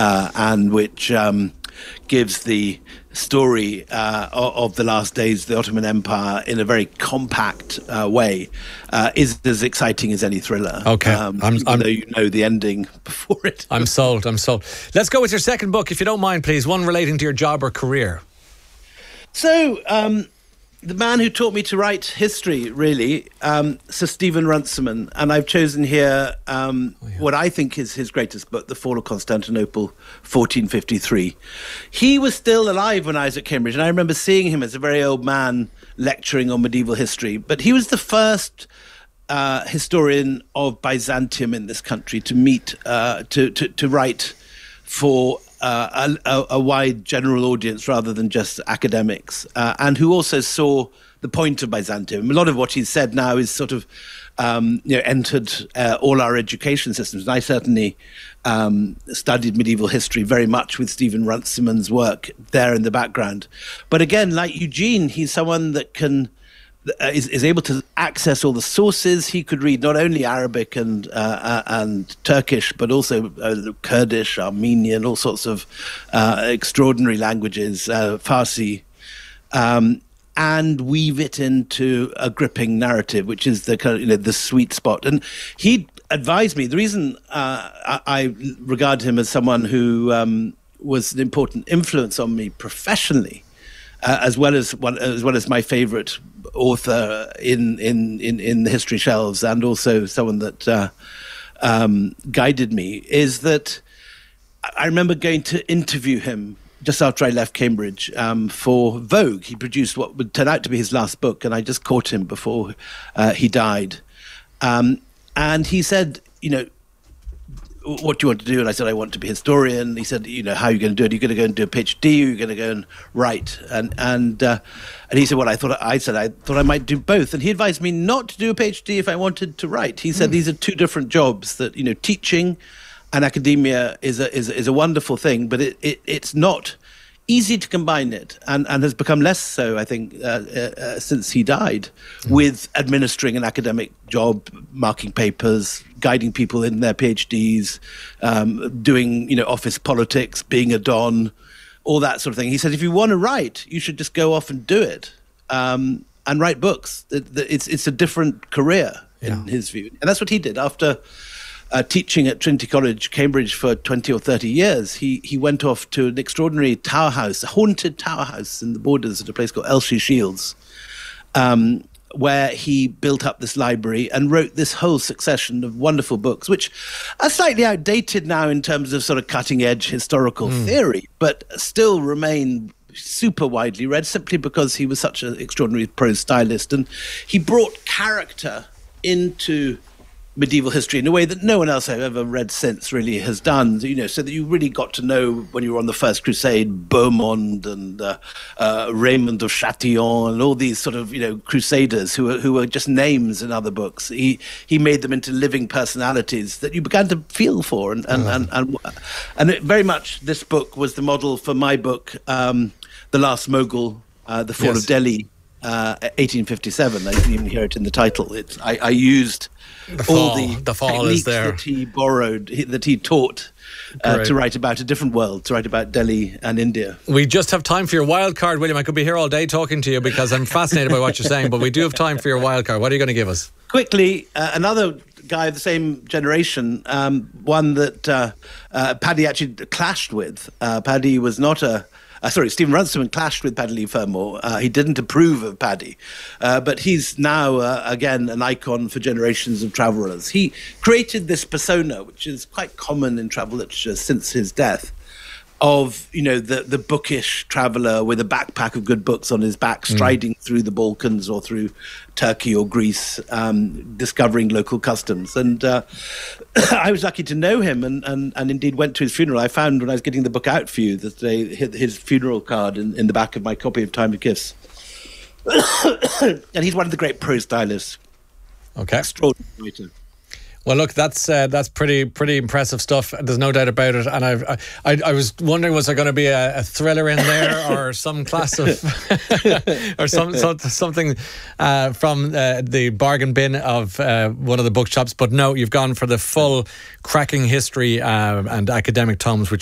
and which gives the story of the last days of the Ottoman Empire in a very compact way, is as exciting as any thriller. Okay. Though you know the ending before it. I'm sold. Let's go with your second book, if you don't mind, please. One relating to your job or career. So, the man who taught me to write history, really, Sir Stephen Runciman, and I've chosen here what I think is his greatest book, The Fall of Constantinople, 1453. He was still alive when I was at Cambridge, and I remember seeing him as a very old man lecturing on medieval history, but he was the first historian of Byzantium in this country to meet, to write for a wide general audience rather than just academics, and who also saw the point of Byzantium. A lot of what he's said now is sort of entered all our education systems. And I certainly studied medieval history very much with Stephen Runciman's work there in the background. But again, like Eugene, he's someone that is able to access all the sources. He could read not only Arabic and Turkish, but also Kurdish, Armenian, all sorts of extraordinary languages, Farsi, and weave it into a gripping narrative, which is the kind of, the sweet spot. And he advised me. The reason I regard him as someone who was an important influence on me professionally, as well as my favourite author in the history shelves, and also someone that guided me, is that I remember going to interview him just after I left Cambridge for Vogue. He produced what would turn out to be his last book, and I just caught him before he died. And he said, what do you want to do? And I said, I want to be a historian. He said, how are you going to do it? Are you going to go and do a PhD? Are you going to go and write? And he said, well, I thought I might do both. And he advised me not to do a PhD if I wanted to write. He said, these are two different jobs, that, teaching and academia is a wonderful thing, but it's not easy to combine it, and has become less so, I think, since he died, with administering an academic job, marking papers, guiding people in their PhDs, doing, office politics, being a don, all that sort of thing. He said, if you want to write, you should just go off and do it, and write books. It's a different career in his view. And that's what he did. After teaching at Trinity College, Cambridge, for 20 or 30 years, he went off to an extraordinary tower house, a haunted tower house in the Borders at a place called Elshie Shields, where he built up this library and wrote this whole succession of wonderful books, which are slightly outdated now in terms of sort of cutting-edge historical theory, but still remain super widely read, simply because he was such an extraordinary prose stylist. And he brought character into medieval history in a way that no one else I've ever read since really has done, so that you really got to know, when you were on the First Crusade, Beaumont and Raymond of Chatillon and all these sort of, crusaders who were just names in other books. He made them into living personalities that you began to feel for. And it, very much, this book was the model for my book, The Last Mughal, The Fall of Delhi, 1857. I didn't even hear it in the title. I used all the techniques that he borrowed, that he taught to write about a different world, to write about Delhi and India. We just have time for your wild card, William. I could be here all day talking to you because I'm fascinated by what you're saying, but we do have time for your wild card. What are you going to give us? Quickly, another guy of the same generation, one that Paddy actually clashed with. Paddy was not Stephen Runciman clashed with Paddy Leigh Fermor. He didn't approve of Paddy, but he's now, again, an icon for generations of travellers. He created this persona, which is quite common in travel literature since his death, of, the bookish traveller with a backpack of good books on his back, striding through the Balkans or through Turkey or Greece, discovering local customs. And I was lucky to know him and indeed went to his funeral. I found, when I was getting the book out for you, that his funeral card in the back of my copy of Time of Gifts. And he's one of the great prose stylists. Okay. Extraordinary writer. Well, look, that's pretty impressive stuff. There's no doubt about it. And I was wondering, was there going to be a thriller in there, or some class of, or something from the bargain bin of one of the bookshops? But no, you've gone for the full cracking history and academic tomes, which